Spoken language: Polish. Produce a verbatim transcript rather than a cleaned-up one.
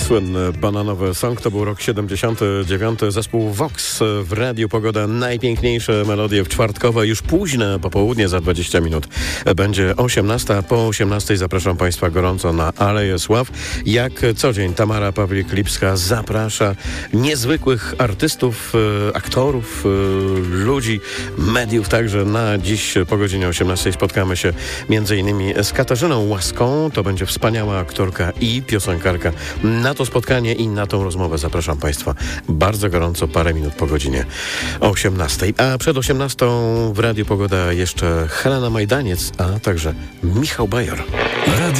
Słynny bananowy song to był rok siedemdziesiąty dziewiąty. Zespół Vox w Radiu Pogoda. Najpiękniejsze melodie w czwartkowe, już późne popołudnie za dwadzieścia minut. Będzie osiemnasta. Po osiemnastej zapraszam Państwa gorąco na Aleję Sław. Jak co dzień Tamara Pawlik-Lipska zaprasza niezwykłych artystów, aktorów, ludzi, mediów. Także na dziś po godzinie osiemnastej spotkamy się między innymi z Katarzyną Łaską. To będzie wspaniała aktorka i piosenkarka. Na to spotkanie i na tą rozmowę zapraszam Państwa bardzo gorąco, parę minut po godzinie osiemnastej. A przed osiemnastą w Radiu Pogoda jeszcze Helena Majdaniec, a także Michał Bajor. Radio